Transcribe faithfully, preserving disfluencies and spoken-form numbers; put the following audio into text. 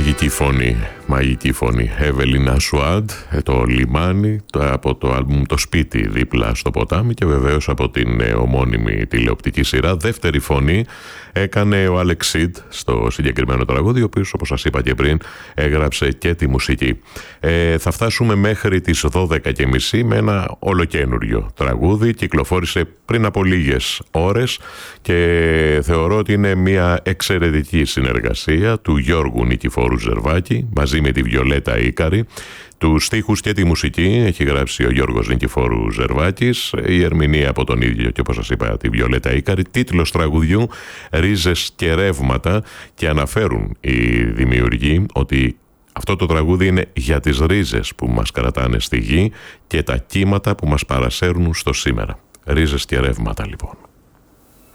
Μαγική φωνή, μαγική φωνή. Εύελιν Ασουάντ, το λιμάνι, το, από το άλμπουμ Το σπίτι δίπλα στο ποτάμι και βεβαίως από την ε, ομώνυμη τηλεοπτική σειρά. Δεύτερη φωνή έκανε ο Άλεξ Σιντ στο συγκεκριμένο τραγούδι, ο οποίος, όπως σας είπα και πριν, έγραψε και τη μουσική. Ε, θα φτάσουμε μέχρι τις δώδεκα και μισή με ένα ολοκένουργιο τραγούδι. Κυκλοφόρησε πριν από λίγες ώρες και θεωρώ ότι είναι μια εξαιρετική συνεργασία του Γιώργου Νικηφόρου Ζερβάκη μαζί με τη Βιολέτα Ίκαρη. Τους στίχους και τη μουσική έχει γράψει ο Γιώργος Νικηφόρου Ζερβάκης, η ερμηνεία από τον ίδιο και όπως σας είπα τη Βιολέτα Ίκαρη. Τίτλος τραγουδιού «Ρίζες και ρεύματα», και αναφέρουν οι δημιουργοί ότι αυτό το τραγούδι είναι για τις ρίζες που μας κρατάνε στη γη και τα κύματα που μας παρασέρνουν στο σήμερα. Ρίζες και ρεύματα λοιπόν.